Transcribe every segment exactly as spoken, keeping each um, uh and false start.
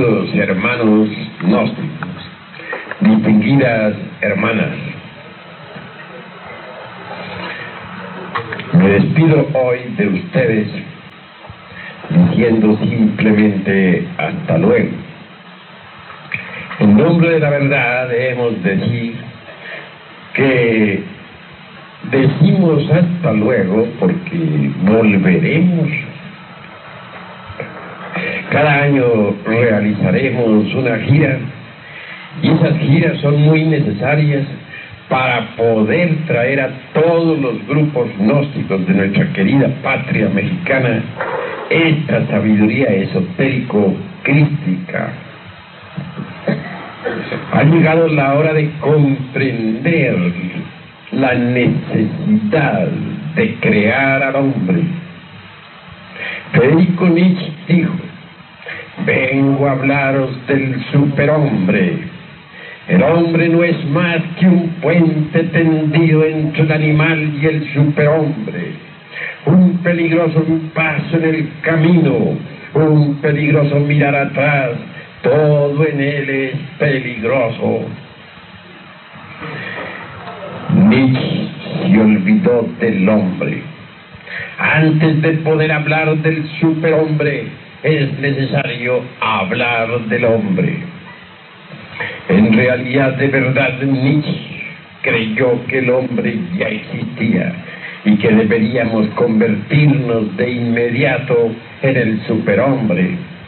Queridos hermanos gnósticos, distinguidas hermanas, me despido hoy de ustedes diciendo simplemente hasta luego. En nombre de la verdad debemos decir que decimos hasta luego porque volveremos. Cada año realizaremos una gira y esas giras son muy necesarias para poder traer a todos los grupos gnósticos de nuestra querida patria mexicana esta sabiduría esotérico-crística. Ha llegado la hora de comprender la necesidad de crear al hombre. Federico Nietzsche dijo: vengo a hablaros del superhombre. El hombre no es más que un puente tendido entre el animal y el superhombre, un peligroso paso en el camino, un peligroso mirar atrás, todo en él es peligroso. Nietzsche se olvidó del hombre. Antes de poder hablar del superhombre, es necesario hablar del hombre. En realidad, de verdad, Nietzsche creyó que el hombre ya existía y que deberíamos convertirnos de inmediato en el superhombre.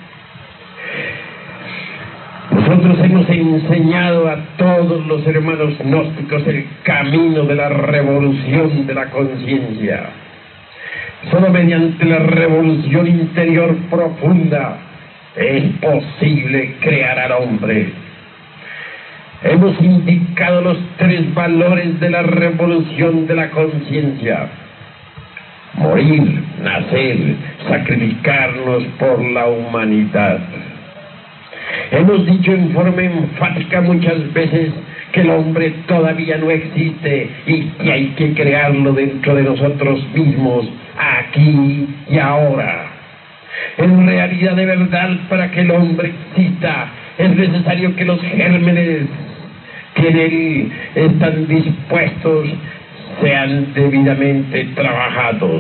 Nosotros hemos enseñado a todos los hermanos gnósticos el camino de la revolución de la conciencia. Solo mediante la revolución interior profunda es posible crear al hombre. Hemos indicado los tres valores de la revolución de la conciencia: morir, nacer, sacrificarnos por la humanidad. Hemos dicho en forma enfática muchas veces que el hombre todavía no existe y que hay que crearlo dentro de nosotros mismos, aquí y ahora. En realidad, de verdad, para que el hombre exista, es necesario que los gérmenes que en él están dispuestos sean debidamente trabajados.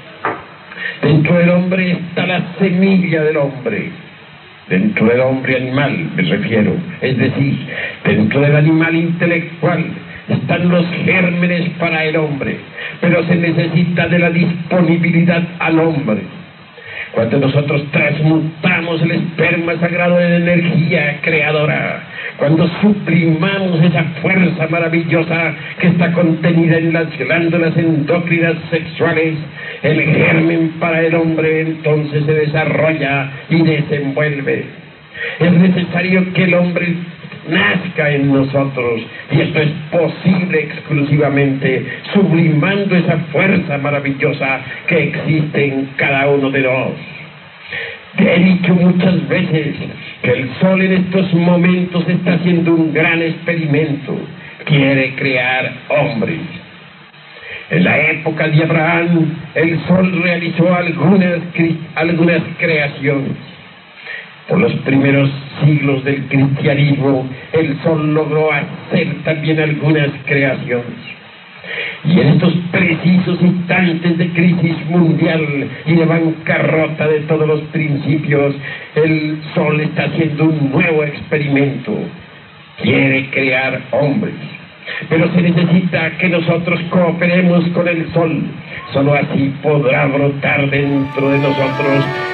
Dentro del hombre está la semilla del hombre. Dentro del hombre animal, me refiero, es decir, dentro del animal intelectual están los gérmenes para el hombre, pero se necesita de la disponibilidad al hombre. Cuando nosotros transmutamos el esperma sagrado en energía creadora, cuando sublimamos esa fuerza maravillosa que está contenida en las glándulas endócrinas sexuales, el germen para el hombre entonces se desarrolla y desenvuelve. Es necesario que el hombre nazca en nosotros, y esto es posible exclusivamente sublimando esa fuerza maravillosa que existe en cada uno de nosotros. He dicho muchas veces que el sol en estos momentos está haciendo un gran experimento. Quiere crear hombres. En la época de Abraham, el sol realizó algunas, algunas creaciones. Por los primeros siglos del cristianismo, el sol logró hacer también algunas creaciones. Y en estos precisos instantes de crisis mundial y de bancarrota de todos los principios, el sol está haciendo un nuevo experimento. Quiere crear hombres. Pero se necesita que nosotros cooperemos con el sol. Solo así podrá brotar dentro de nosotros